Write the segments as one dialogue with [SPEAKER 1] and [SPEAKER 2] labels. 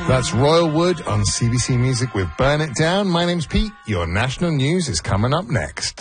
[SPEAKER 1] That's Royal Wood on CBC Music with Burn It Down. My name's Pete. Your national news is coming up next.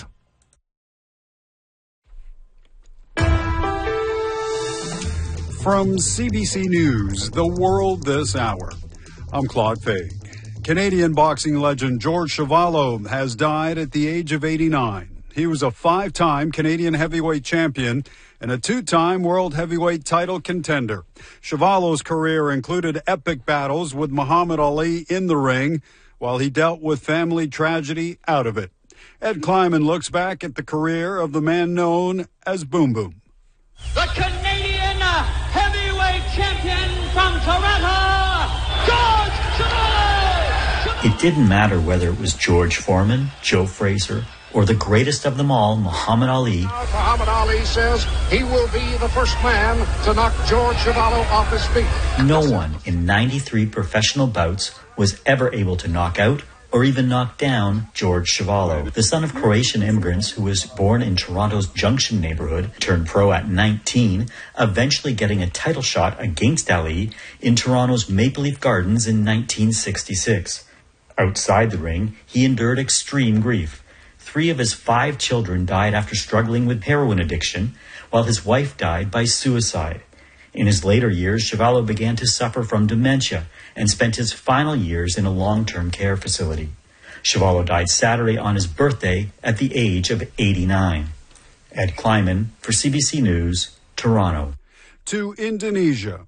[SPEAKER 2] From CBC News, The World This Hour, I'm Claude Fay. Canadian boxing legend George Chuvalo has died at the age of 89. He was a 5-time Canadian heavyweight champion and a 2-time world heavyweight title contender. Chuvalo's career included epic battles with Muhammad Ali in the ring, while he dealt with family tragedy out of it. Ed Kleiman looks back at the career of the man known as Boom Boom.
[SPEAKER 3] The Canadian heavyweight champion from Toronto, George Chuvalo!
[SPEAKER 4] It didn't matter whether it was George Foreman, Joe Frazier, or the greatest of them all, Muhammad Ali.
[SPEAKER 5] Muhammad Ali says he will be the first man to knock George Chuvalo off his feet.
[SPEAKER 4] No one in 93 professional bouts was ever able to knock out or even knock down George Chuvalo. The son of Croatian immigrants who was born in Toronto's Junction neighborhood, turned pro at 19, eventually getting a title shot against Ali in Toronto's Maple Leaf Gardens in 1966. Outside the ring, he endured extreme grief. 3 of his 5 children died after struggling with heroin addiction, while his wife died by suicide. In his later years, Chuvalo began to suffer from dementia and spent his final years in a long-term care facility. Chuvalo died Saturday on his birthday at the age of 89. Ed Kleiman for CBC News, Toronto.
[SPEAKER 2] To Indonesia.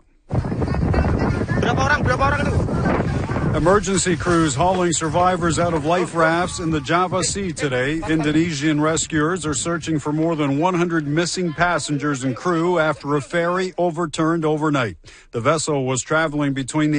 [SPEAKER 2] Emergency crews hauling survivors out of life rafts in the Java Sea today. Indonesian rescuers are searching for more than 100 missing passengers and crew after a ferry overturned overnight. The vessel was traveling between the